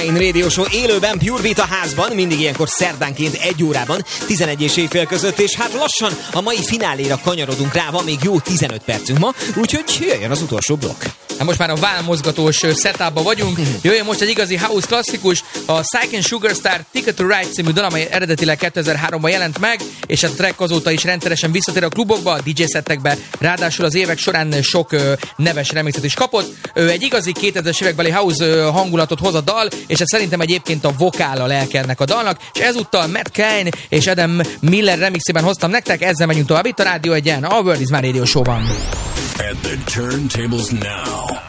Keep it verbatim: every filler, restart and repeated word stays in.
Radio Show élőben Pure Beat a házban, mindig ilyenkor szerdánként egy órában, tizenegy és éjfél között, és hát lassan a mai fináléra kanyarodunk rá, van még jó tizenöt percünk ma, úgyhogy jöjjön az utolsó blokk. Hát most már a válmozgatós setupban vagyunk, jöjjön most egy igazi house klasszikus, a Psych and Sugar Star Ticket to Ride című dal, amely eredetileg kétezer-háromban jelent meg, és a track azóta is rendszeresen visszatér a klubokba, a dé jé szettekbe, ráadásul az évek során sok ö, neves remixet is kapott. Ö, egy igazi kétezres évekbeli house ö, hangulatot hoz a dal, és ez szerintem egyébként a vokál a lelke ennek a dalnak, és ezúttal Matt Cain és Adam Miller remixében hoztam nektek, ezzel megyünk tovább itt a Rádió Egyen, a World is My Radio Show-ban. At the turntables now,